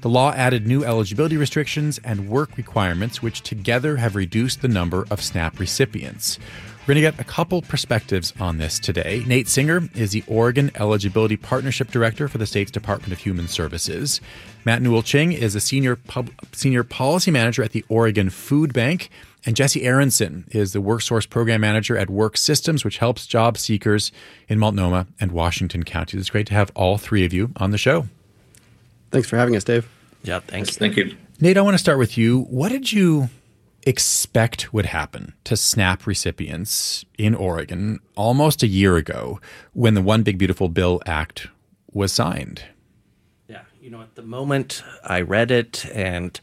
The law added new eligibility restrictions and work requirements, which together have reduced the number of SNAP recipients. We're going to get a couple perspectives on this today. Nate Singer is the Oregon Eligibility Partnership Director for the state's Department of Human Services. Matt Newell-Ching is a senior policy manager at the Oregon Food Bank. And Jesse Aronson is the WorkSource Program Manager at Work Systems, which helps job seekers in Multnomah and Washington counties. It's great to have all three of you on the show. Thanks for having us, Dave. Yeah, thanks. Yes, thank you. Nate, I want to start with you. What did you expect would happen to SNAP recipients in Oregon almost a year ago when the One Big Beautiful Bill Act was signed? Yeah, at the moment I read it and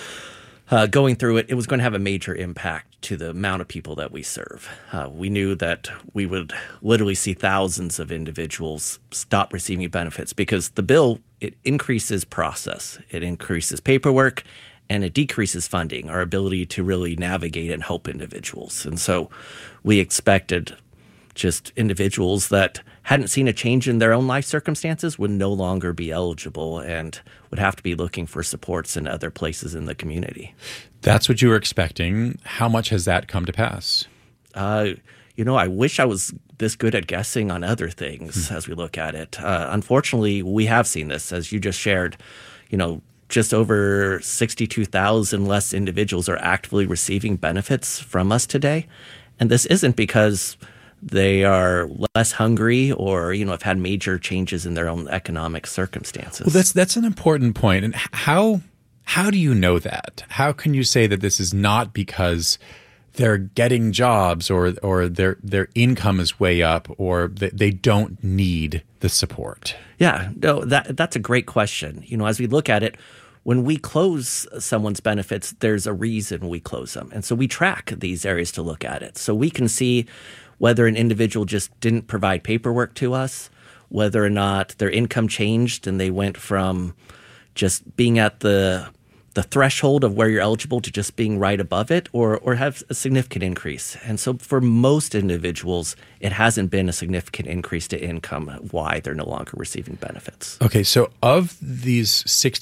going through it, it was going to have a major impact to the amount of people that we serve. We knew that we would literally see thousands of individuals stop receiving benefits because the bill, it increases process, it increases paperwork, and it decreases funding, our ability to really navigate and help individuals. And so we expected just individuals that hadn't seen a change in their own life circumstances would no longer be eligible and would have to be looking for supports in other places in the community. That's what you were expecting. How much has that come to pass? I wish I was this good at guessing on other things as we look at it. Unfortunately, we have seen this, as you just shared, just over 62,000 less individuals are actively receiving benefits from us today. And this isn't because they are less hungry or, have had major changes in their own economic circumstances. Well, that's an important point. And how do you know that? How can you say that this is not because they're getting jobs or their income is way up or they don't need the support? Yeah, no, that's a great question. As we look at it, when we close someone's benefits, there's a reason we close them. And so we track these areas to look at it. So we can see whether an individual just didn't provide paperwork to us, whether or not their income changed and they went from just being at the threshold of where you're eligible to just being right above it or have a significant increase. And so for most individuals, it hasn't been a significant increase to income why they're no longer receiving benefits. Okay, so of these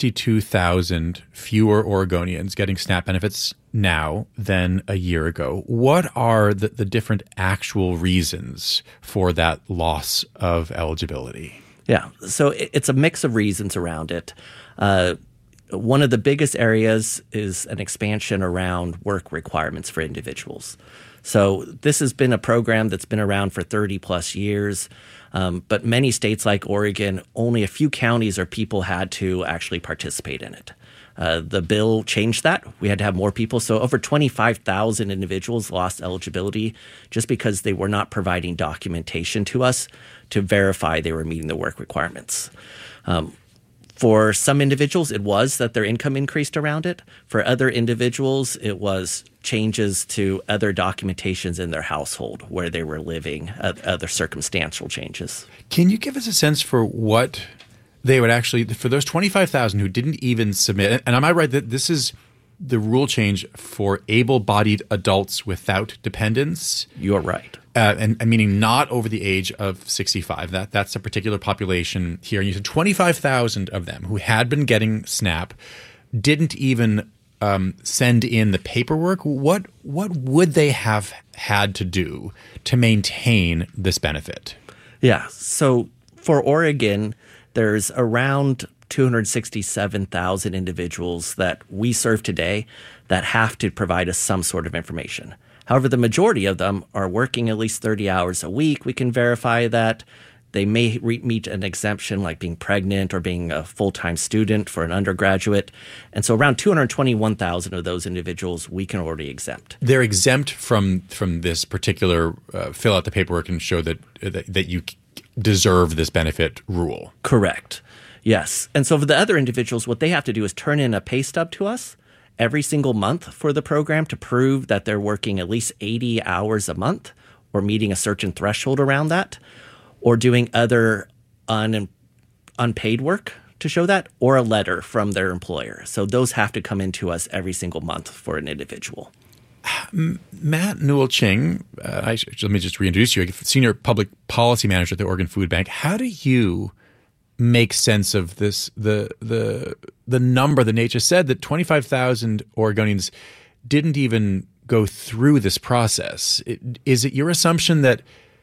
62,000 fewer Oregonians getting SNAP benefits now than a year ago, what are the different actual reasons for that loss of eligibility? Yeah, so it's a mix of reasons around it. One of the biggest areas is an expansion around work requirements for individuals. So this has been a program that's been around for 30 plus years, but many states like Oregon, only a few counties or people had to actually participate in it. The bill changed that. We had to have more people. So over 25,000 individuals lost eligibility just because they were not providing documentation to us to verify they were meeting the work requirements. For some individuals, it was that their income increased around it. For other individuals, it was changes to other documentations in their household where they were living, other circumstantial changes. Can you give us a sense for what they would actually, for those 25,000 who didn't even submit, and am I right that this is the rule change for able-bodied adults without dependents? You're right. And meaning not over the age of 65. That's a particular population here. And you said 25,000 of them who had been getting SNAP didn't even send in the paperwork. What would they have had to do to maintain this benefit? Yeah. So for Oregon, there's around 267,000 individuals that we serve today that have to provide us some sort of information. However, the majority of them are working at least 30 hours a week. We can verify that. They may meet an exemption like being pregnant or being a full-time student for an undergraduate. And so around 221,000 of those individuals we can already exempt. They're exempt from this particular fill out the paperwork and show that you deserve this benefit rule. Correct. Yes. And so for the other individuals, what they have to do is turn in a pay stub to us every single month for the program to prove that they're working at least 80 hours a month or meeting a certain threshold around that, or doing other unpaid work to show that, or a letter from their employer. So those have to come into us every single month for an individual. Matt Newell-Ching, let me just reintroduce you, Senior Public Policy Manager at the Oregon Food Bank. How do you make sense of this. The number that Nate just said, that 25,000 Oregonians didn't even go through this process. Is it your assumption that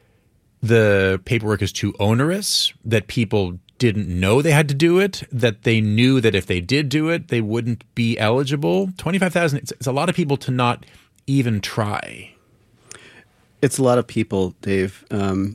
the paperwork is too onerous, that people didn't know they had to do it, that they knew that if they did do it, they wouldn't be eligible? 25,000, it's a lot of people to not even try. It's a lot of people, Dave.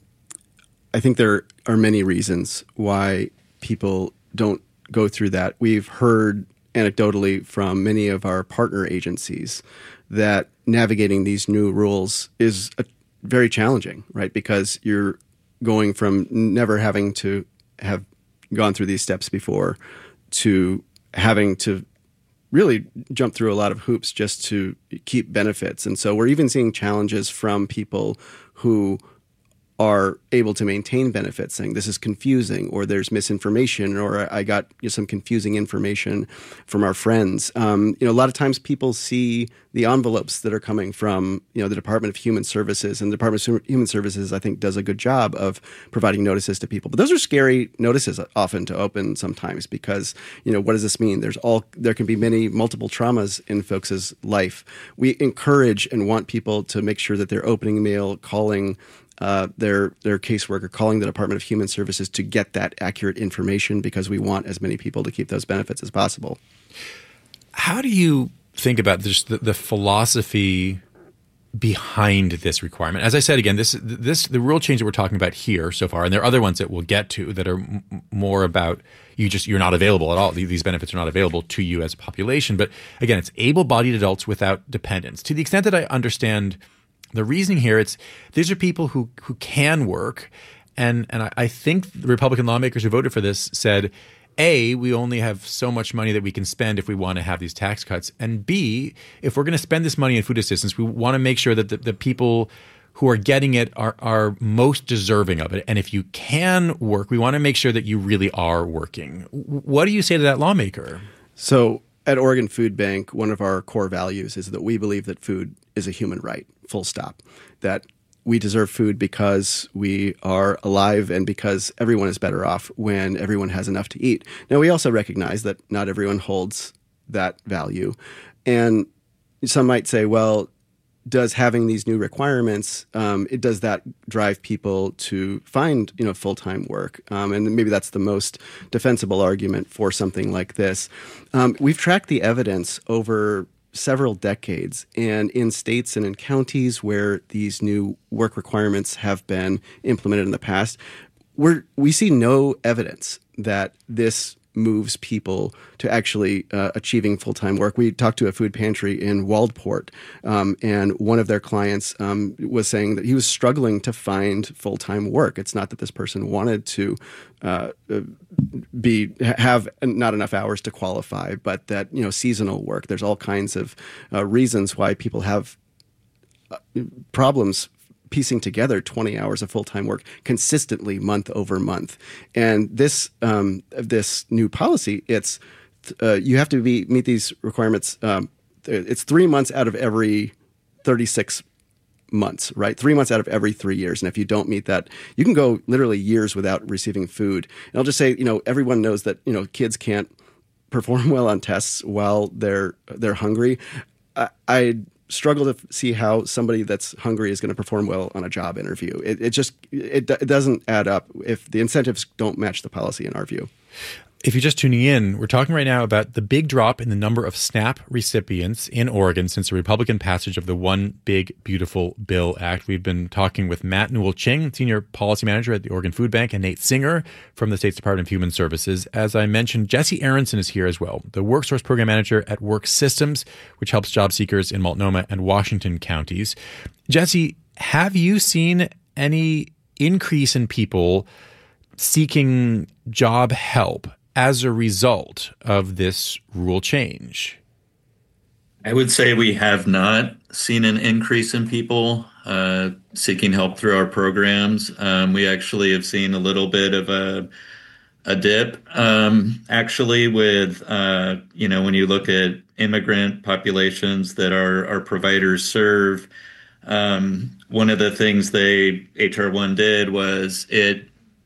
I think there are many reasons why people don't go through that. We've heard anecdotally from many of our partner agencies that navigating these new rules is very challenging, right? Because you're going from never having to have gone through these steps before to having to really jump through a lot of hoops just to keep benefits. And so we're even seeing challenges from people who are able to maintain benefits, saying this is confusing, or there's misinformation, or I got some confusing information from our friends. A lot of times people see the envelopes that are coming from the Department of Human Services, and the Department of Human Services, I think, does a good job of providing notices to people. But those are scary notices often to open sometimes, because what does this mean? There can be multiple traumas in folks' life. We encourage and want people to make sure that they're opening mail, calling their caseworker, calling the Department of Human Services to get that accurate information, because we want as many people to keep those benefits as possible. How do you think about just the philosophy behind this requirement? As I said, again, the rule change that we're talking about here so far, and there are other ones that we'll get to that are more about you're not available at all. These benefits are not available to you as a population. But again, it's able-bodied adults without dependents. To the extent that I understand the reasoning here, these are people who can work, and I think the Republican lawmakers who voted for this said, A, we only have so much money that we can spend if we want to have these tax cuts, and B, if we're going to spend this money in food assistance, we want to make sure that the people who are getting it are most deserving of it. And if you can work, we want to make sure that you really are working. What do you say to that lawmaker? So at Oregon Food Bank, one of our core values is that we believe that food is a human right, full stop. That we deserve food because we are alive and because everyone is better off when everyone has enough to eat. Now, we also recognize that not everyone holds that value. And some might say, well, does having these new requirements, does that drive people to find full-time work? And maybe that's the most defensible argument for something like this. We've tracked the evidence over several decades, and in states and in counties where these new work requirements have been implemented in the past, we see no evidence that this moves people to actually achieving full-time work. We talked to a food pantry in Waldport, and one of their clients was saying that he was struggling to find full-time work. It's not that this person wanted to have not enough hours to qualify, but that seasonal work. There's all kinds of reasons why people have problems piecing together 20 hours of full-time work consistently month over month. And this new policy, it's you have to meet these requirements. It's 3 months out of every 36 months, right? 3 months out of every 3 years. And if you don't meet that, you can go literally years without receiving food. And I'll just say, everyone knows that, kids can't perform well on tests while they're hungry. I struggle to see how somebody that's hungry is going to perform well on a job interview. It doesn't add up if the incentives don't match the policy in our view. If you're just tuning in, we're talking right now about the big drop in the number of SNAP recipients in Oregon since the Republican passage of the One Big Beautiful Bill Act. We've been talking with Matt Newell-Ching, Senior Policy Manager at the Oregon Food Bank, and Nate Singer from the state's Department of Human Services. As I mentioned, Jesse Aronson is here as well, the WorkSource Program Manager at Work Systems, which helps job seekers in Multnomah and Washington counties. Jesse, have you seen any increase in people seeking job help as a result of this rule change? I would say we have not seen an increase in people seeking help through our programs. We actually have seen a little bit of a dip, actually, with, when you look at immigrant populations that our providers serve. One of the things HR1 did was it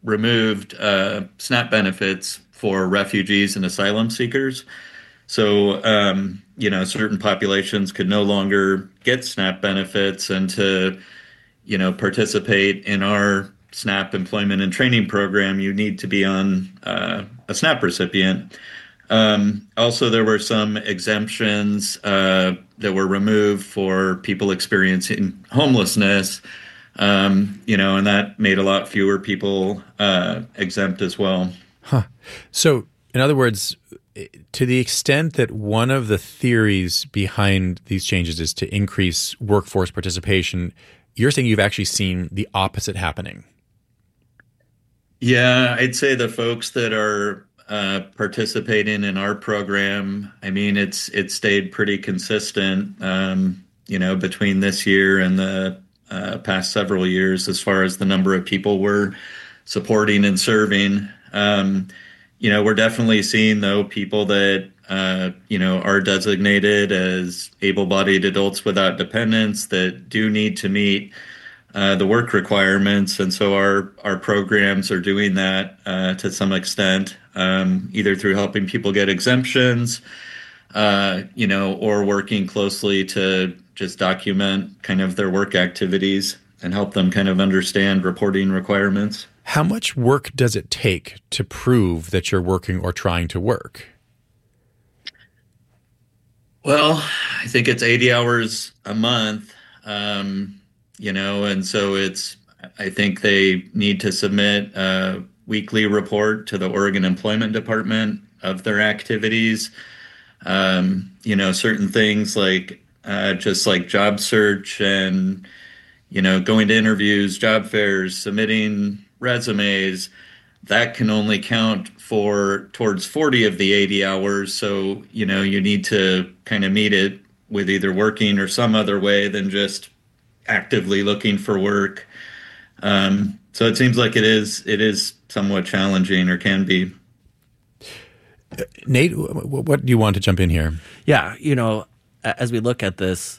removed SNAP benefits for refugees and asylum seekers. So, certain populations could no longer get SNAP benefits, and to, participate in our SNAP employment and training program, you need to be on a SNAP recipient. Also, there were some exemptions that were removed for people experiencing homelessness, and that made a lot fewer people exempt as well. Huh. So, in other words, to the extent that one of the theories behind these changes is to increase workforce participation, you're saying you've actually seen the opposite happening. Yeah, I'd say the folks that are participating in our program, I mean, it's stayed pretty consistent, between this year and the past several years as far as the number of people we're supporting and serving. We're definitely seeing, though, people that, are designated as able-bodied adults without dependents that do need to meet the work requirements. And so our programs are doing that to some extent, either through helping people get exemptions, or working closely to just document kind of their work activities and help them kind of understand reporting requirements. How much work does it take to prove that you're working or trying to work? Well, I think it's 80 hours a month, and so I think they need to submit a weekly report to the Oregon Employment Department of their activities. Certain things like just like job search and, going to interviews, job fairs, submitting resumes, that can only count towards 40 of the 80 hours. So, you need to kind of meet it with either working or some other way than just actively looking for work. So it seems like it is somewhat challenging, or can be. Nate, what do you want to jump in here? Yeah, as we look at this,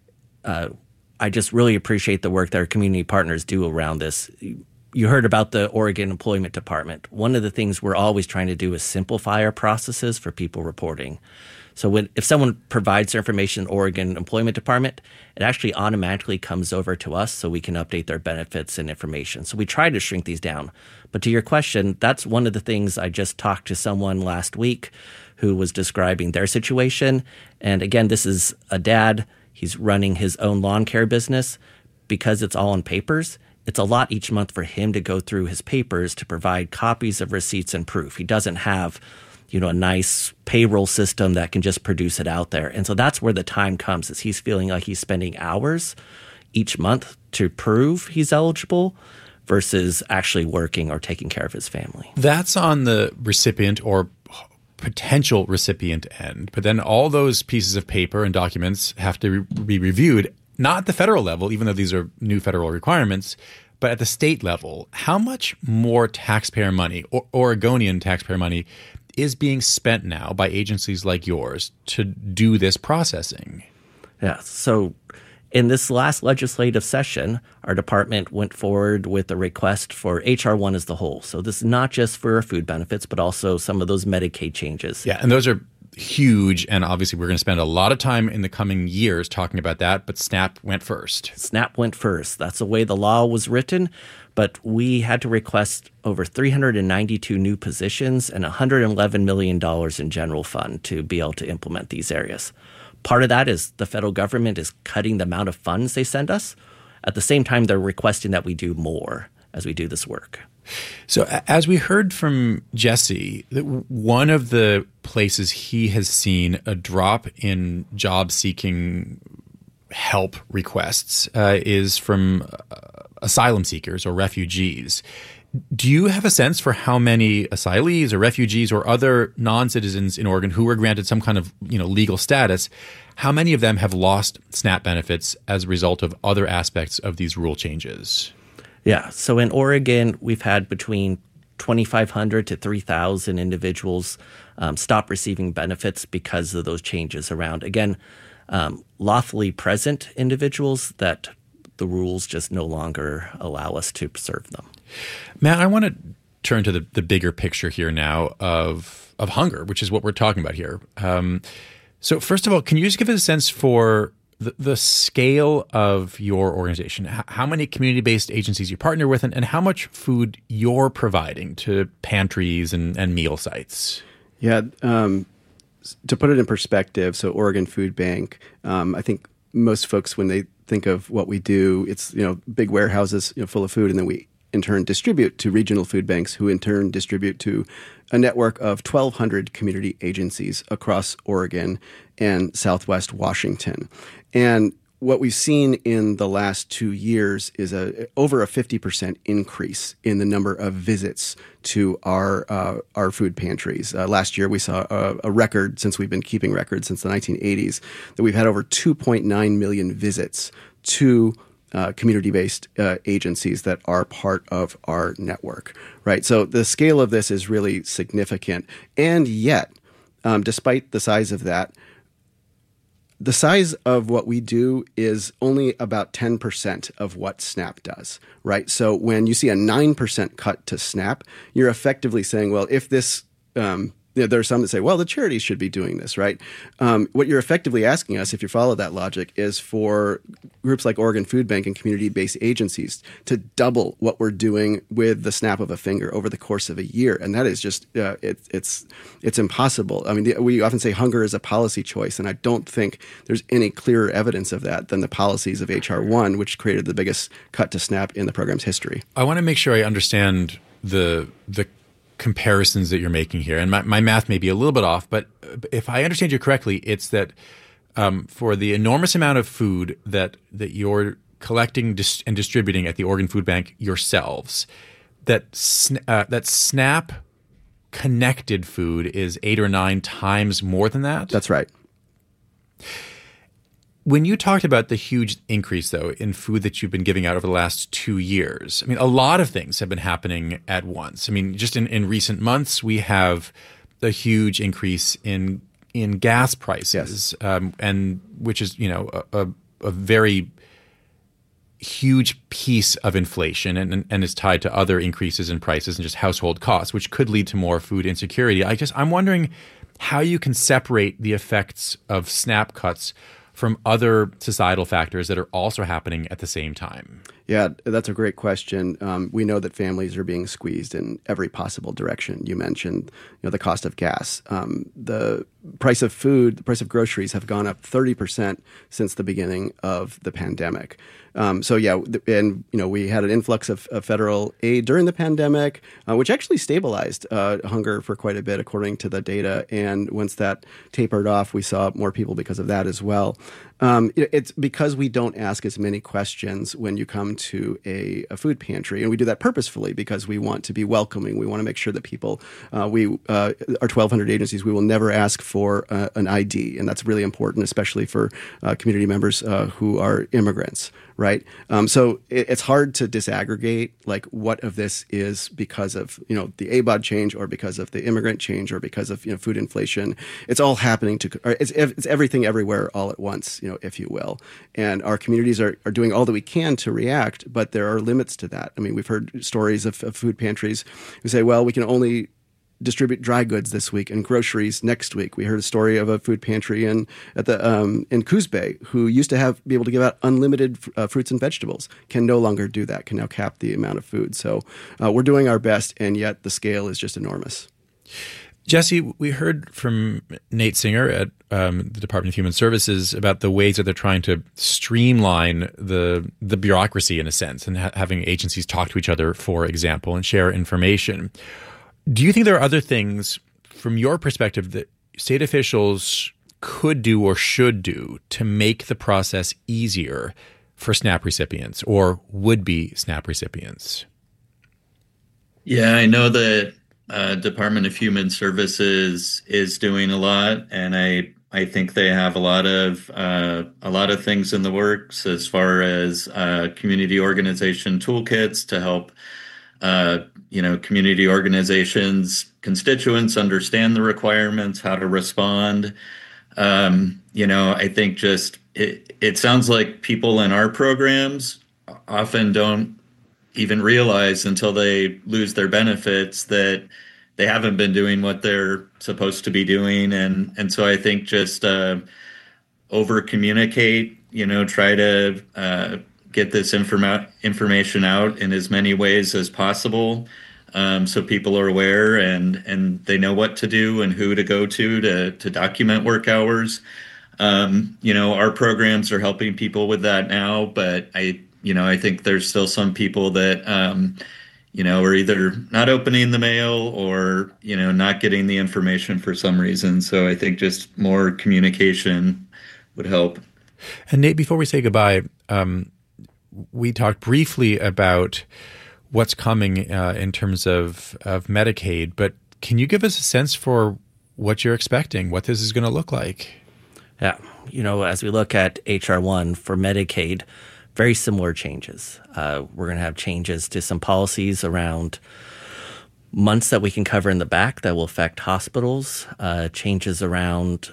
I just really appreciate the work that our community partners do around this. You heard about the Oregon Employment Department. One of the things we're always trying to do is simplify our processes for people reporting. So if someone provides their information to Oregon Employment Department, it actually automatically comes over to us so we can update their benefits and information. So we try to shrink these down. But to your question, that's one of the things. I just talked to someone last week who was describing their situation. And again, this is a dad. He's running his own lawn care business. Because it's all on papers, it's a lot each month for him to go through his papers to provide copies of receipts and proof. He doesn't have, a nice payroll system that can just produce it out there. And so that's where the time comes, is he's feeling like he's spending hours each month to prove he's eligible versus actually working or taking care of his family. That's on the recipient or potential recipient end. But then all those pieces of paper and documents have to be reviewed, not at the federal level, even though these are new federal requirements, but at the state level. How much more taxpayer money, or Oregonian taxpayer money, is being spent now by agencies like yours to do this processing? Yeah. So in this last legislative session, our department went forward with a request for H.R. 1 as the whole. So this is not just for food benefits, but also some of those Medicaid changes. Yeah, and those are huge, and obviously we're going to spend a lot of time in the coming years talking about that, but SNAP went first. SNAP went first. That's the way the law was written, but we had to request over 392 new positions and $111 million in general fund to be able to implement these areas. Part of that is the federal government is cutting the amount of funds they send us. At the same time, they're requesting that we do more as we do this work. So as we heard from Jesse, one of the places he has seen a drop in job-seeking help requests is from asylum seekers or refugees. Do you have a sense for how many asylees or refugees or other non-citizens in Oregon who were granted some kind of legal status, how many of them have lost SNAP benefits as a result of other aspects of these rule changes? Yeah. So in Oregon, we've had between 2,500 to 3,000 individuals stop receiving benefits because of those changes around, again, lawfully present individuals that the rules just no longer allow us to serve them. Matt, I want to turn to the bigger picture here now of hunger, which is what we're talking about here. So first of all, can you just give us a sense for the scale of your organization, how many community-based agencies you partner with, and how much food you're providing to pantries and meal sites? Yeah, to put it in perspective, so Oregon Food Bank, I think most folks, when they think of what we do, it's big warehouses full of food, and then we in turn distribute to regional food banks, who in turn distribute to a network of 1,200 community agencies across Oregon and Southwest Washington. And what we've seen in the last 2 years is over a 50% increase in the number of visits to our food pantries. Last year, we saw a record, since we've been keeping records since the 1980s, that we've had over 2.9 million visits to community-based agencies that are part of our network, right? So the scale of this is really significant. And yet, despite the size of that, the size of what we do is only about 10% of what SNAP does, right? So when you see a 9% cut to SNAP, you're effectively saying, well, if this there are some that say, well, the charities should be doing this, right? What you're effectively asking us, if you follow that logic, is for groups like Oregon Food Bank and community-based agencies to double what we're doing with the snap of a finger over the course of a year. And that is just, it's impossible. I mean, we often say hunger is a policy choice, and I don't think there's any clearer evidence of that than the policies of H.R. 1, which created the biggest cut to SNAP in the program's history. I want to make sure I understand the comparisons that you're making here. And my math may be a little bit off, but if I understand you correctly, it's that for the enormous amount of food that you're collecting and distributing at the Oregon Food Bank yourselves, that SNAP connected food is 8 or 9 times more than that? That's right. When you talked about the huge increase, though, in food that you've been giving out over the last 2 years, I mean, a lot of things have been happening at once. I mean, just in recent months, we have a huge increase in gas prices, yes. And which is, a very huge piece of inflation and is tied to other increases in prices and just household costs, which could lead to more food insecurity. I'm wondering how you can separate the effects of SNAP cuts from other societal factors that are also happening at the same time? Yeah, that's a great question. We know that families are being squeezed in every possible direction. You mentioned, the cost of gas. The price of food, the price of groceries have gone up 30% since the beginning of the pandemic. We had an influx of federal aid during the pandemic, which actually stabilized hunger for quite a bit, according to the data. And once that tapered off, we saw more people because of that as well. It's because we don't ask as many questions when you come to a food pantry, and we do that purposefully because we want to be welcoming. We want to make sure that people, our 1,200 agencies, we will never ask for an ID, and that's really important, especially for community members who are immigrants, right? So it's hard to disaggregate like what of this is because of the ABOD change or because of the immigrant change or because of food inflation. It's all happening it's everything everywhere all at once, if you will. And our communities are doing all that we can to react, but there are limits to that. I mean, we've heard stories of food pantries who say, well, we can only distribute dry goods this week and groceries next week. We heard a story of a food pantry in Coos Bay who used to be able to give out unlimited fruits and vegetables, can no longer do that, can now cap the amount of food. So we're doing our best, and yet the scale is just enormous. Jesse, we heard from Nate Singer at the Department of Human Services about the ways that they're trying to streamline the bureaucracy in a sense, and having agencies talk to each other, for example, and share information. Do you think there are other things, from your perspective, that state officials could do or should do to make the process easier for SNAP recipients or would-be SNAP recipients? Yeah, I know that Department of Human Services is doing a lot, and I think they have a lot of things in the works as far as community organization toolkits to help community organizations, constituents understand the requirements, how to respond. I think just it sounds like people in our programs often don't even realize until they lose their benefits that they haven't been doing what they're supposed to be doing. And so I think just over communicate, try to get this information out in as many ways as possible, so people are aware and they know what to do and who to go to document work hours. Our programs are helping people with that now, but I think there's still some people that are either not opening the mail or not getting the information for some reason. So I think just more communication would help. And Nate, before we say goodbye, we talked briefly about what's coming in terms of Medicaid, but can you give us a sense for what you're expecting, what this is going to look like? Yeah. As we look at H.R. 1 for Medicaid, very similar changes. We're going to have changes to some policies around months that we can cover in the back that will affect hospitals, changes around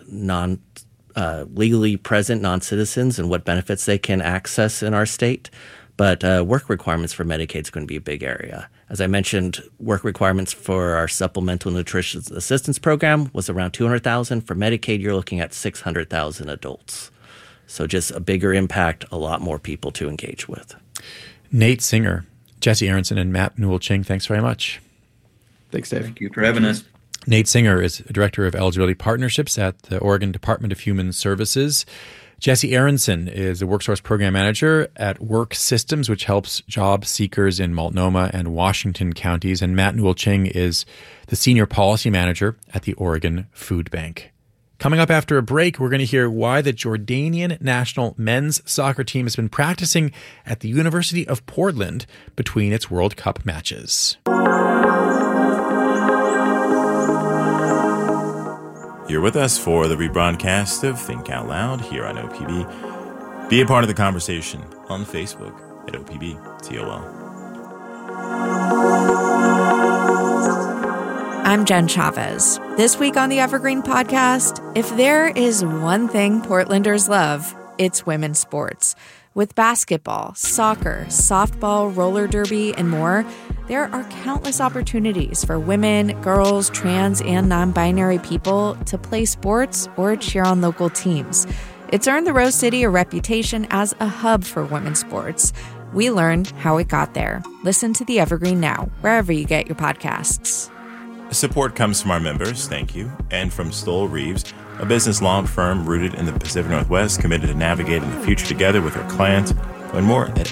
legally present non-citizens and what benefits they can access in our state. But work requirements for Medicaid is going to be a big area. As I mentioned, work requirements for our Supplemental Nutrition Assistance Program was around 200,000. For Medicaid, you're looking at 600,000 adults. So just a bigger impact, a lot more people to engage with. Nate Singer, Jesse Aronson, and Matt Newell-Ching, thanks very much. Thanks, Dave. Thank you for having us. Nate Singer is Director of Eligibility Partnerships at the Oregon Department of Human Services. Jesse Aronson is a WorkSource Program Manager at Work Systems, which helps job seekers in Multnomah and Washington counties. And Matt Newell-Ching is the Senior Policy Manager at the Oregon Food Bank. Coming up after a break, we're going to hear why the Jordanian national men's soccer team has been practicing at the University of Portland between its World Cup matches. You're with us for the rebroadcast of Think Out Loud here on OPB. Be a part of the conversation on Facebook at OPBTOL. I'm Jen Chavez. This week on the Evergreen Podcast, if there is one thing Portlanders love, it's women's sports. With basketball, soccer, softball, roller derby, and more, there are countless opportunities for women, girls, trans, and non-binary people to play sports or cheer on local teams. It's earned the Rose City a reputation as a hub for women's sports. We learned how it got there. Listen to The Evergreen now, wherever you get your podcasts. Support comes from our members, thank you, and from Stoll Reeves, a business law firm rooted in the Pacific Northwest, committed to navigating the future together with our clients. Learn more at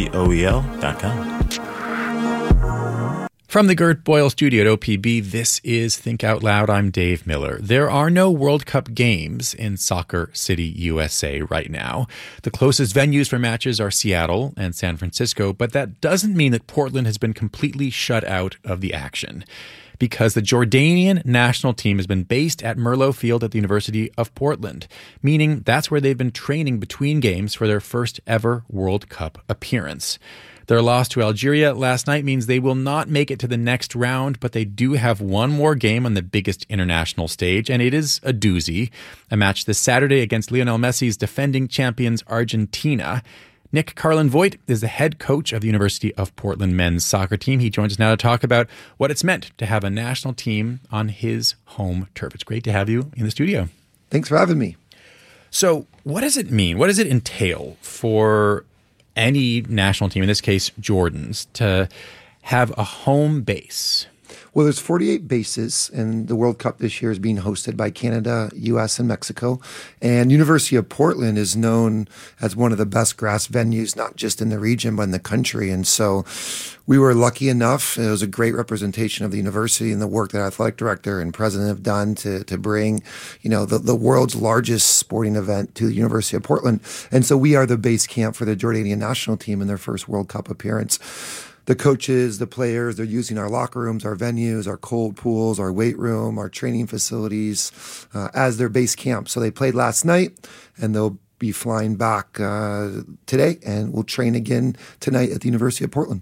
stoel.com. From the Gert Boyle studio at OPB, this is Think Out Loud. I'm Dave Miller. There are no World Cup games in Soccer City, USA right now. The closest venues for matches are Seattle and San Francisco, but that doesn't mean that Portland has been completely shut out of the action, because the Jordanian national team has been based at Merlo Field at the University of Portland, meaning that's where they've been training between games for their first ever World Cup appearance. Their loss to Algeria last night means they will not make it to the next round, but they do have one more game on the biggest international stage, and it is a doozy, a match this Saturday against Lionel Messi's defending champions Argentina. Nick Carlin-Voigt is the head coach of the University of Portland men's soccer team. He joins us now to talk about what it's meant to have a national team on his home turf. It's great to have you in the studio. Thanks for having me. So what does it mean? What does it entail for any national team, in this case Jordan's, to have a home base? Well, there's 48 bases, and the World Cup this year is being hosted by Canada, U.S., and Mexico. And University of Portland is known as one of the best grass venues, not just in the region, but in the country. And so we were lucky enough. It was a great representation of the university and the work that our athletic director and president have done to bring, the world's largest sporting event to the University of Portland. And so we are the base camp for the Jordanian national team in their first World Cup appearance. The coaches, the players, they're using our locker rooms, our venues, our cold pools, our weight room, our training facilities as their base camp. So they played last night, and they'll be flying back today, and we'll train again tonight at the University of Portland. Oh,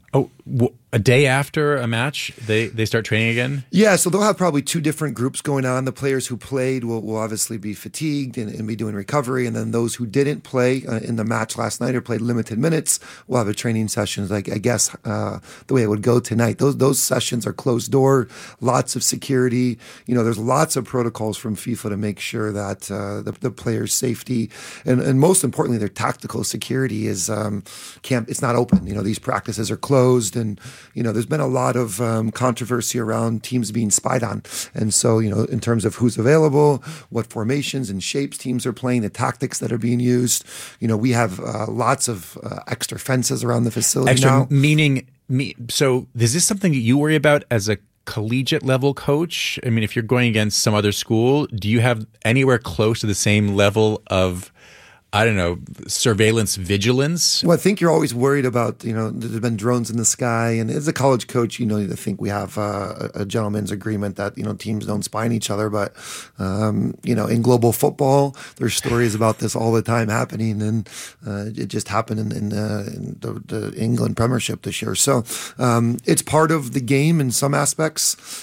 a day after a match, they start training again? Yeah, so they'll have probably two different groups going on. The players who played will obviously be fatigued and be doing recovery. And then those who didn't play in the match last night or played limited minutes will have a training sessions, like I guess the way it would go tonight. Those sessions are closed door, lots of security. There's lots of protocols from FIFA to make sure that the players' safety and most importantly, their tactical security is it's not open. These practices are closed, and there's been a lot of controversy around teams being spied on. And so, in terms of who's available, what formations and shapes teams are playing, the tactics that are being used, we have lots of extra fences around the facility now. So is this something that you worry about as a collegiate level coach? I mean, if you're going against some other school, do you have anywhere close to the same level of, I don't know, surveillance vigilance? Well, I think you're always worried about, there's been drones in the sky. And as a college coach, I think we have a gentleman's agreement that, teams don't spy on each other. But, in global football, there's stories about this all the time happening. And it just happened in the England Premiership this year. So it's part of the game in some aspects.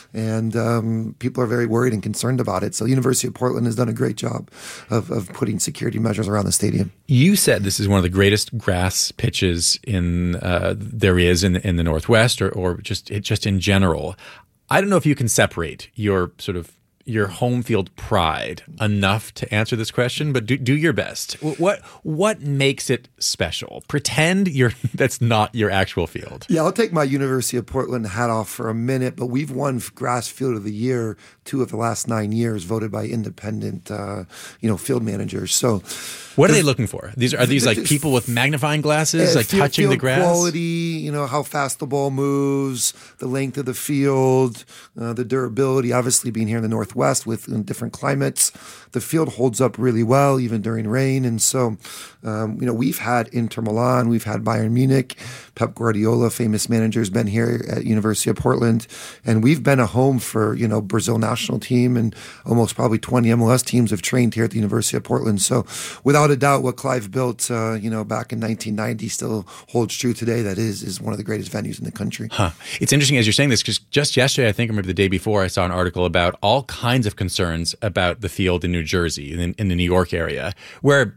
And people are very worried and concerned about it. So the University of Portland has done a great job of putting security measures around the stadium. You said this is one of the greatest grass pitches there is in the Northwest, or just in general. I don't know if you can separate your home field pride enough to answer this question, but do your best. What makes it special? Pretend that's not your actual field. Yeah, I'll take my University of Portland hat off for a minute, but we've won Grass Field of the Year 2 of the last 9 years, voted by independent, field managers. So, what are they looking for? Are these like people with magnifying glasses, like touching the grass? Quality, how fast the ball moves, the length of the field, the durability. Obviously, being here in the Northwest in different climates, the field holds up really well even during rain. And so, we've had Inter Milan, we've had Bayern Munich, Pep Guardiola, famous manager, has been here at University of Portland, and we've been a home for Brazil national team, and almost probably 20 MLS teams have trained here at the University of Portland. So, without a doubt, what Clive built, back in 1990 still holds true today. That is one of the greatest venues in the country. Huh. It's interesting as you're saying this, because just yesterday, I think, or maybe the day before, I saw an article about all kinds of concerns about the field in New Jersey, in the New York area, where,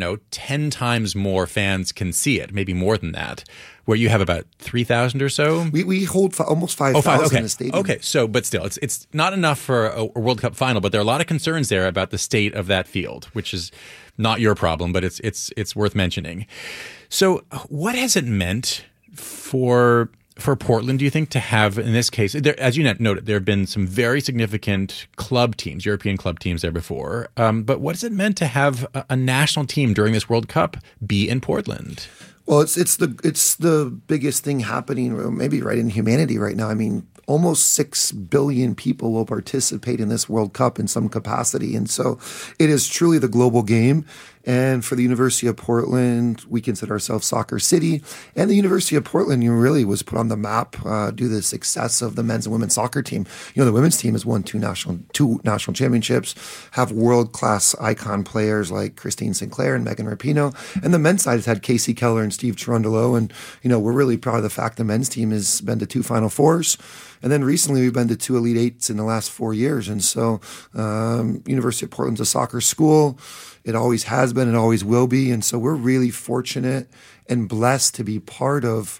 10 times more fans can see it, maybe more than that, where you have about 3,000 or so. We hold almost 5,000 in the stadium. Okay, so, but still, it's not enough for a World Cup final, but there are a lot of concerns there about the state of that field, which is not your problem, but it's worth mentioning. So what has it meant for Portland, do you think, to have, in this case, as you noted, there have been some very significant club teams, European club teams there before. But what has it meant to have a national team during this World Cup be in Portland? Well, it's the biggest thing happening, maybe right in humanity right now. I mean, almost 6 billion people will participate in this World Cup in some capacity. And so it is truly the global game. And for the University of Portland, we consider ourselves Soccer City. And the University of Portland really was put on the map due to the success of the men's and women's soccer team. The women's team has won two national championships, have world-class icon players like Christine Sinclair and Megan Rapinoe. And the men's side has had Casey Keller and Steve Cherundolo. And, we're really proud of the fact the men's team has been to 2 Final Fours. And then recently we've been to 2 Elite Eights in the last 4 years. And so University of Portland's a soccer school. It always has been and always will be. And so we're really fortunate and blessed to be part of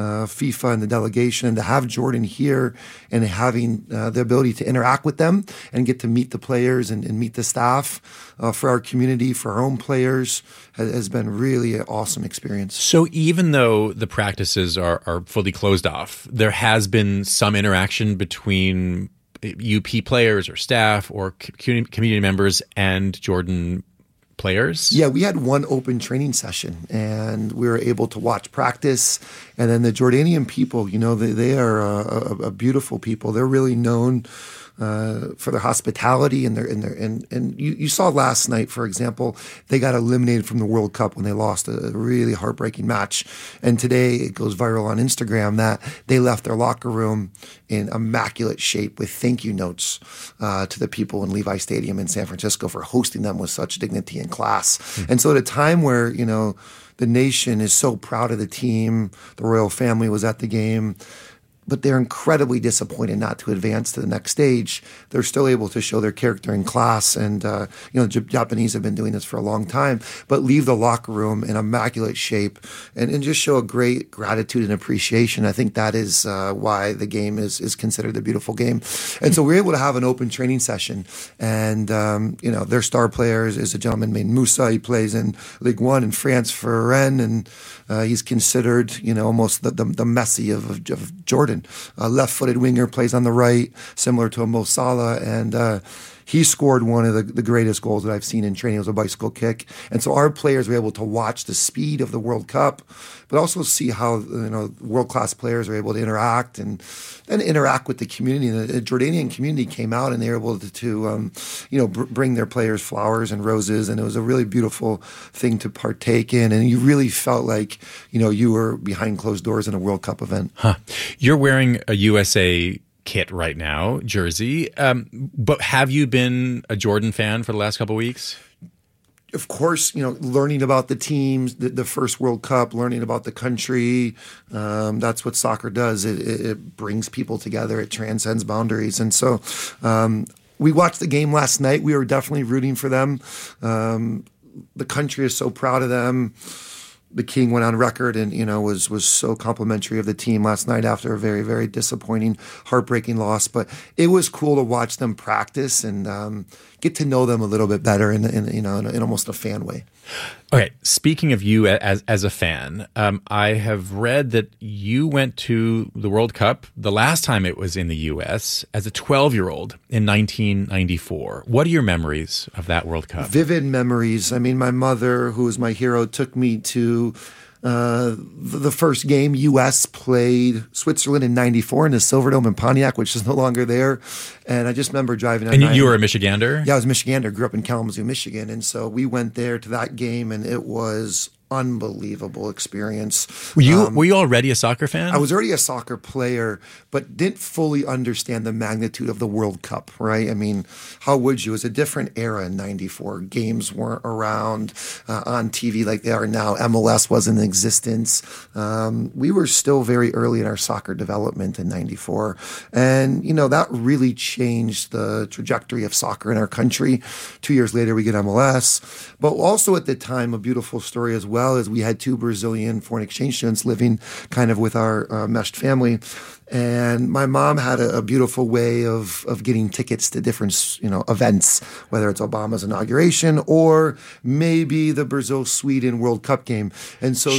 FIFA and the delegation, and to have Jordan here and having the ability to interact with them and get to meet the players and meet the staff for our community, for our own players, has been really an awesome experience. So even though the practices are fully closed off, there has been some interaction between UP players or staff or community members and Jordan players? Yeah, we had one open training session, and we were able to watch practice. And then the Jordanian people, they are a beautiful people. They're really known for their hospitality and you saw last night, for example, they got eliminated from the World Cup when they lost a really heartbreaking match. And today it goes viral on Instagram that they left their locker room in immaculate shape with thank you notes to the people in Levi Stadium in San Francisco for hosting them with such dignity and class. Mm-hmm. And so at a time where, the nation is so proud of the team, the royal family was at the game, but they're incredibly disappointed not to advance to the next stage. They're still able to show their character and class. And, the Japanese have been doing this for a long time, but leave the locker room in immaculate shape and just show a great gratitude and appreciation. I think that is why the game is considered a beautiful game. And so we're able to have an open training session. And, their star player is a gentleman named Musa. He plays in Ligue 1 in France for Rennes. And he's considered, almost the Messi of Jordan. A left-footed winger, plays on the right, similar to a Mo Salah, and he scored one of the greatest goals that I've seen in training. It was a bicycle kick. And so our players were able to watch the speed of the World Cup, but also see how world-class players are able to interact and interact with the community. The Jordanian community came out and they were able to bring their players flowers and roses, and it was a really beautiful thing to partake in. And you really felt like you were behind closed doors in a World Cup event. Huh. You're wearing a USA kit right now, jersey. But have you been a Jordan fan for the last couple of weeks? Of course, learning about the teams, the first World Cup, learning about the country, that's what soccer does. It brings people together. It transcends boundaries. And so we watched the game last night. We were definitely rooting for them. The country is so proud of them. The King went on record and, was so complimentary of the team last night after a very, very disappointing, heartbreaking loss. But it was cool to watch them practice and get to know them a little bit better in almost a fan way. Okay, speaking of you as a fan, I have read that you went to the World Cup the last time it was in the U.S. as a 12-year-old in 1994. What are your memories of that World Cup? Vivid memories. I mean, my mother, who was my hero, took me to the first game. U.S. played Switzerland in 94 in the Silverdome in Pontiac, which is no longer there. And I just remember driving. And you were a Michigander? Yeah, I was a Michigander. Grew up in Kalamazoo, Michigan. And so we went there to that game, and it was unbelievable experience. Were you already a soccer fan? I was already a soccer player, but didn't fully understand the magnitude of the World Cup, right? I mean, how would you? It was a different era in 94. Games weren't around on TV like they are now. MLS wasn't in existence. We were still very early in our soccer development in 94. And, that really changed the trajectory of soccer in our country. 2 years later, we get MLS. But also at the time, a beautiful story as well, as we had two Brazilian foreign exchange students living kind of with our meshed family. And my mom had a beautiful way of getting tickets to different, events, whether it's Obama's inauguration or maybe the Brazil-Sweden World Cup game. And so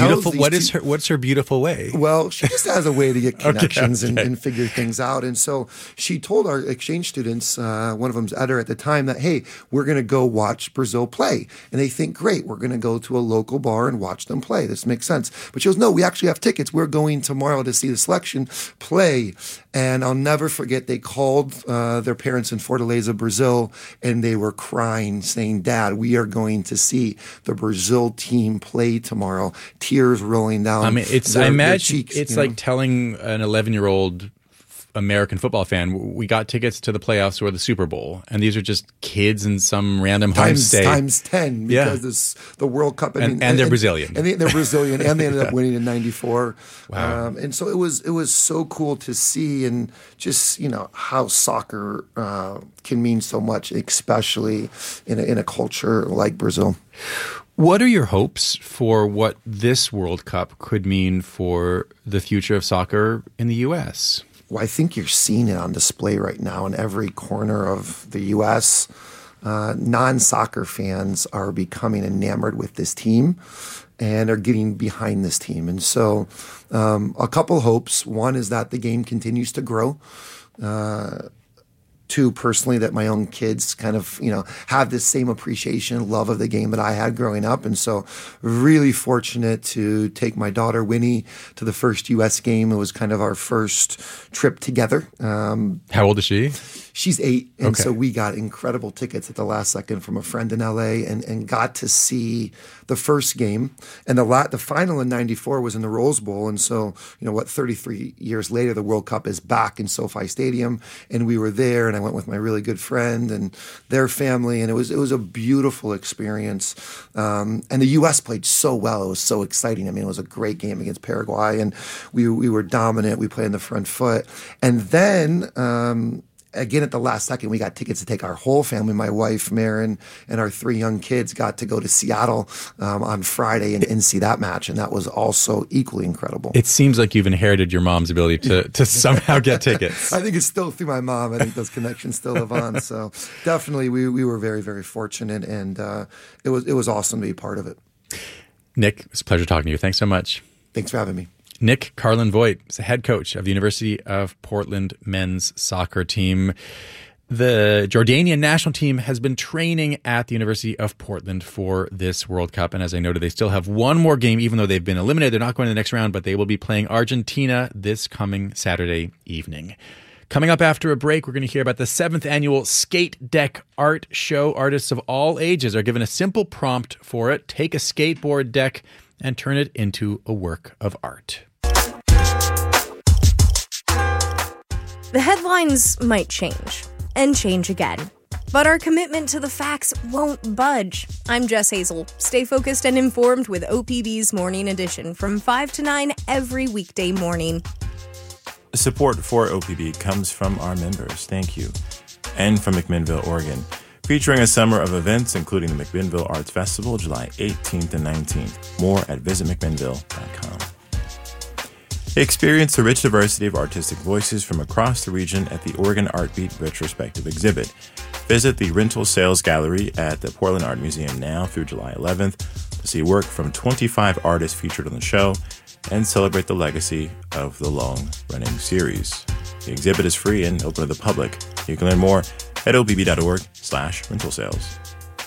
what's her beautiful way? Well, she just has a way to get connections and figure things out. And so she told our exchange students, one of them's Eder at the time, that, hey, we're going to go watch Brazil play. And they think, great, we're going to go to a local bar and watch them play. This makes sense. But she goes, no, we actually have tickets. We're going tomorrow to see the selection play. And I'll never forget, they called their parents in Fortaleza, Brazil, and they were crying, saying, Dad, we are going to see the Brazil team play tomorrow. Tears rolling down. I mean, I imagine cheeks, it's like telling an 11-year-old American football fan, we got tickets to the playoffs or the Super Bowl, and these are just kids in some random home state. Times 10, because the World Cup. And they're Brazilian. And they're Brazilian, and they ended up winning in 94. Wow. And so it was so cool to see, and just, how soccer can mean so much, especially in a culture like Brazil. What are your hopes for what this World Cup could mean for the future of soccer in the U.S.? Well, I think you're seeing it on display right now in every corner of the U.S. Non-soccer fans are becoming enamored with this team and are getting behind this team. And so a couple hopes. One is that the game continues to grow. too, personally, that my own kids kind of, have this same appreciation, love of the game that I had growing up. And so really fortunate to take my daughter, Winnie, to the first U.S. game. It was kind of our first trip together. How old is she? She's 8. And Okay. so we got incredible tickets at the last second from a friend in LA and got to see the first game. And the final in 94 was in the Rose Bowl. And so, 33 years later, the World Cup is back in SoFi Stadium. And we were there, and I went with my really good friend and their family. And it was a beautiful experience. And the U.S. played so well. It was so exciting. I mean, it was a great game against Paraguay, and we were dominant. We played in the front foot. And then, again, at the last second, we got tickets to take our whole family. My wife, Maren, and our 3 young kids got to go to Seattle on Friday and see that match. And that was also equally incredible. It seems like you've inherited your mom's ability to somehow get tickets. I think it's still through my mom. I think those connections still live on. So definitely we were very, very fortunate. And it was awesome to be part of it. Nick, it's a pleasure talking to you. Thanks so much. Thanks for having me. Nick Carlin-Voigt is the head coach of the University of Portland men's soccer team. The Jordanian national team has been training at the University of Portland for this World Cup. And as I noted, they still have one more game, even though they've been eliminated. They're not going to the next round, but they will be playing Argentina this coming Saturday evening. Coming up after a break, we're going to hear about the 7th annual Skate Deck Art Show. Artists of all ages are given a simple prompt for it. Take a skateboard deck and turn it into a work of art. The headlines might change, and change again. But our commitment to the facts won't budge. I'm Jess Hazel. Stay focused and informed with OPB's Morning Edition from 5 to 9 every weekday morning. Support for OPB comes from our members. Thank you. And from McMinnville, Oregon, featuring a summer of events, including the McMinnville Arts Festival, July 18th and 19th. More at visitmcminnville.com. Experience the rich diversity of artistic voices from across the region at the Oregon Art Beat Retrospective exhibit. Visit the Rental Sales Gallery at the Portland Art Museum now through July 11th to see work from 25 artists featured on the show and celebrate the legacy of the long-running series. The exhibit is free and open to the public. You can learn more at opb.org/rentalsales.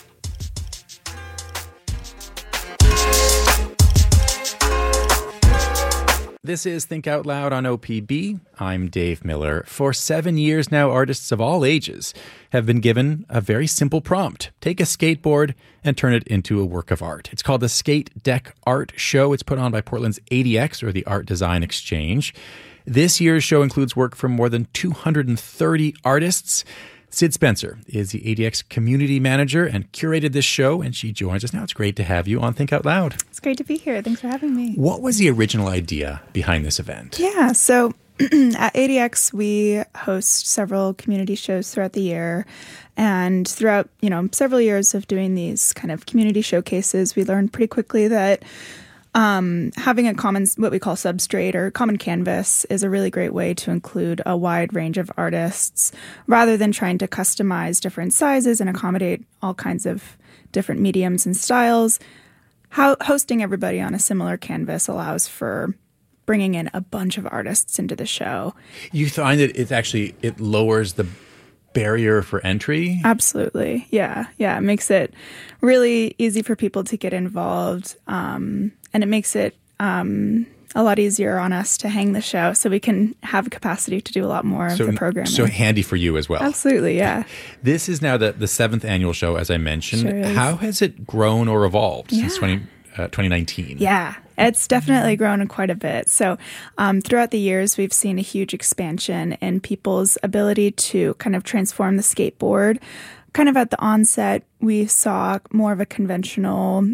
This is Think Out Loud on OPB. I'm Dave Miller. For 7 years now, artists of all ages have been given a very simple prompt. Take a skateboard and turn it into a work of art. It's called the Skate Deck Art Show. It's put on by Portland's ADX, or the Art Design Exchange. This year's show includes work from more than 230 artists. Sid Spencer is the ADX community manager and curated this show, and she joins us now. It's great to have you on Think Out Loud. It's great to be here. Thanks for having me. What was the original idea behind this event? Yeah, so at ADX, we host several community shows throughout the year. And throughout, several years of doing these kind of community showcases, we learned pretty quickly that having a common, what we call substrate or common canvas, is a really great way to include a wide range of artists rather than trying to customize different sizes and accommodate all kinds of different mediums and styles. Hosting everybody on a similar canvas allows for bringing in a bunch of artists into the show. You find that it lowers the barrier for entry? Absolutely. Yeah. It makes it really easy for people to get involved. And it makes it a lot easier on us to hang the show so we can have capacity to do a lot more of the programming. So handy for you as well. Absolutely, yeah. This is now the 7th annual show, as I mentioned. Sure is. How has it grown or evolved since 2019? Yeah, it's definitely grown quite a bit. So throughout the years, we've seen a huge expansion in people's ability to kind of transform the skateboard. Kind of at the onset, we saw more of a conventional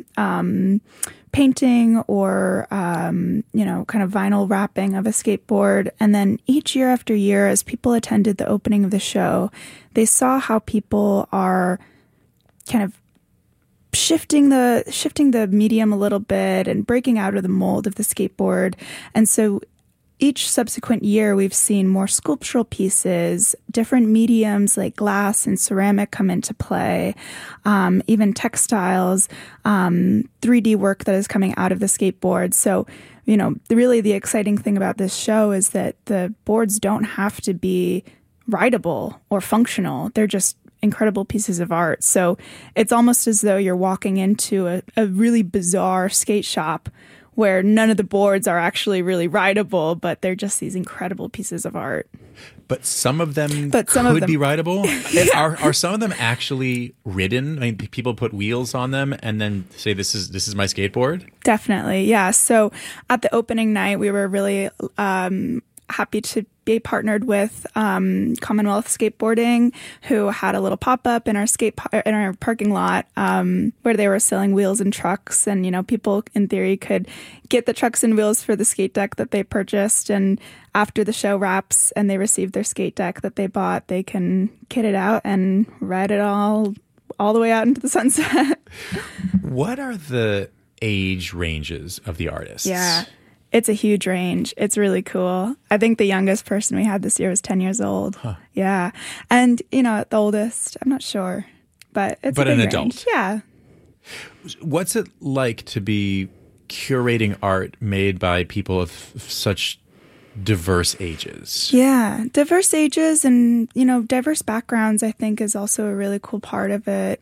painting or, kind of vinyl wrapping of a skateboard. And then each year after year, as people attended the opening of the show, they saw how people are kind of shifting the medium a little bit and breaking out of the mold of the skateboard. And so each subsequent year, we've seen more sculptural pieces, different mediums like glass and ceramic come into play, even textiles, 3D work that is coming out of the skateboard. So, really the exciting thing about this show is that the boards don't have to be rideable or functional. They're just incredible pieces of art. So it's almost as though you're walking into a really bizarre skate shop where none of the boards are actually really rideable, but they're just these incredible pieces of art. But some of them could be rideable. Yeah. Are some of them actually ridden? I mean, people put wheels on them and then say, "This is my skateboard." Definitely, yeah. So at the opening night, we were really happy to be partnered with Commonwealth Skateboarding, who had a little pop-up in our parking lot where they were selling wheels and trucks, and people in theory could get the trucks and wheels for the skate deck that they purchased, and after the show wraps and they receive their skate deck that they bought, they can kit it out and ride it all the way out into the sunset. What are the age ranges of the artists? Yeah. It's a huge range. It's really cool. I think the youngest person we had this year was 10 years old. Huh. Yeah. And, the oldest, I'm not sure. But it's a big an range. Adult. Yeah. What's it like to be curating art made by people of such diverse ages? Yeah. Diverse ages and, diverse backgrounds, I think, is also a really cool part of it.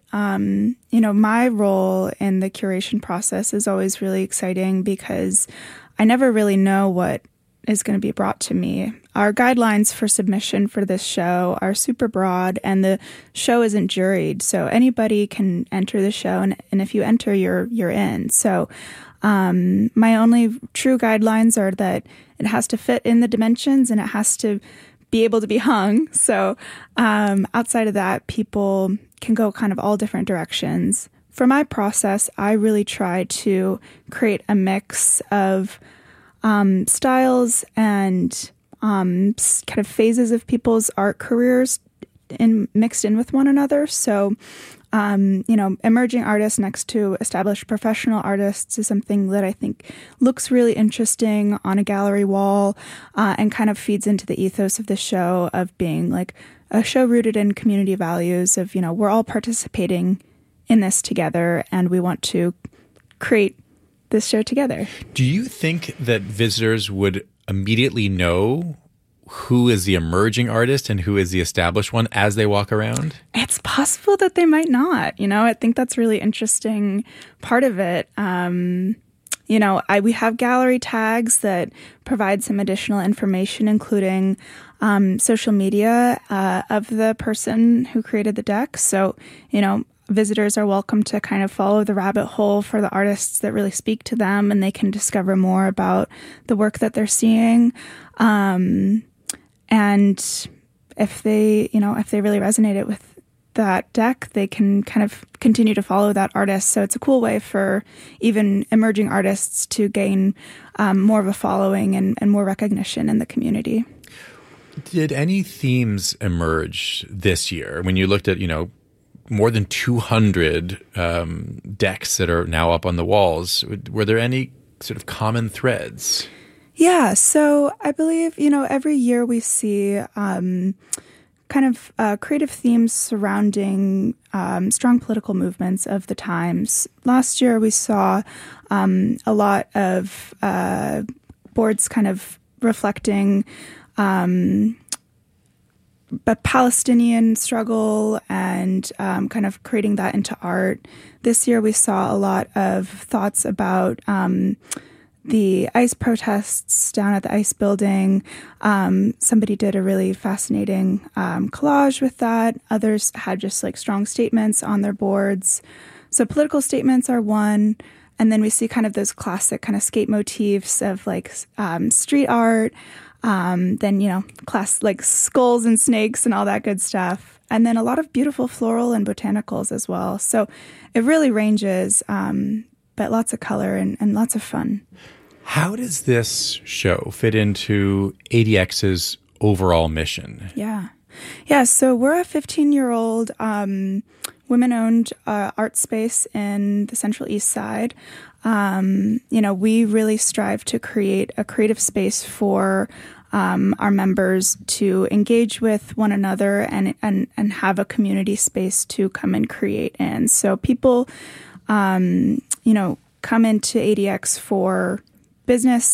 My role in the curation process is always really exciting because I never really know what is going to be brought to me. Our guidelines for submission for this show are super broad, and the show isn't juried, so anybody can enter the show, and if you enter, you're in. So my only true guidelines are that it has to fit in the dimensions and it has to be able to be hung. So outside of that, people can go kind of all different directions. For my process, I really try to create a mix of styles and kind of phases of people's art careers mixed in with one another. So, emerging artists next to established professional artists is something that I think looks really interesting on a gallery wall and kind of feeds into the ethos of the show of being like a show rooted in community values of, we're all participating in this together, and we want to create this show together. Do you think that visitors would immediately know who is the emerging artist and who is the established one as they walk around? It's possible that they might not. I think that's really interesting part of it. We have gallery tags that provide some additional information, including social media of the person who created the deck. So, visitors are welcome to kind of follow the rabbit hole for the artists that really speak to them, and they can discover more about the work that they're seeing. And if they really resonated with that deck, they can kind of continue to follow that artist. So it's a cool way for even emerging artists to gain more of a following and more recognition in the community. Did any themes emerge this year when you looked at, more than 200 decks that are now up on the walls? Were there any sort of common threads? Yeah, so I believe, every year we see kind of creative themes surrounding strong political movements of the times. Last year we saw a lot of boards kind of reflecting the Palestinian struggle and kind of creating that into art. This year we saw a lot of thoughts about the ICE protests down at the ICE building. Somebody did a really fascinating collage with that. Others had just like strong statements on their boards. So political statements are one. And then we see kind of those classic kind of skate motifs of like street art. Then, class like skulls and snakes and all that good stuff. And then a lot of beautiful floral and botanicals as well. So it really ranges, but lots of color and lots of fun. How does this show fit into ADX's overall mission? Yeah. So we're a 15-year-old women-owned art space in the Central East Side. We really strive to create a creative space for our members to engage with one another and have a community space to come and create in. So people, come into ADX for business,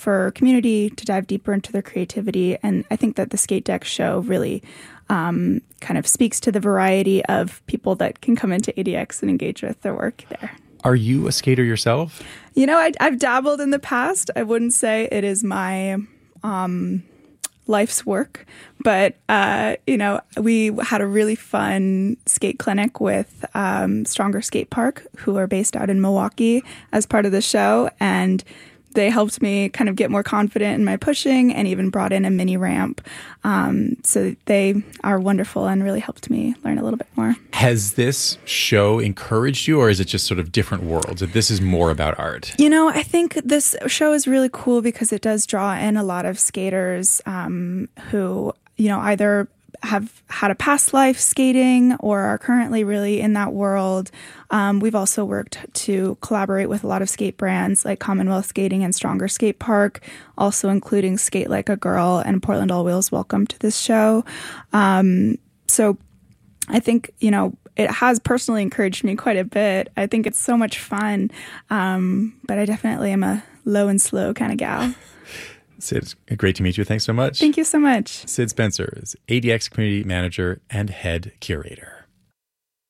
for community to dive deeper into their creativity. And I think that the Skate Deck show really kind of speaks to the variety of people that can come into ADX and engage with their work there. Are you a skater yourself? You know, I've dabbled in the past. I wouldn't say it is my life's work, but you know, we had a really fun skate clinic with Stronger Skate Park, who are based out in Milwaukee, as part of the show, and they helped me kind of get more confident in my pushing and even brought in a mini ramp. So they are wonderful and really helped me learn a little bit more. Has this show encouraged you, or is it just sort of different worlds? That this is more about art? You know, I think this show is really cool because it does draw in a lot of skaters who, you know, either have had a past life skating or are currently really in that world. We've also worked to collaborate with a lot of skate brands like Commonwealth Skating and Stronger Skate Park, also including Skate Like a Girl and Portland All Wheels Welcome to this show. So I think, you know, it has personally encouraged me quite a bit. I think it's so much fun, but I definitely am a low and slow kind of gal. Sid, great to meet you. Thanks so much. Thank you so much. Sid Spencer is ADX Community Manager and Head Curator.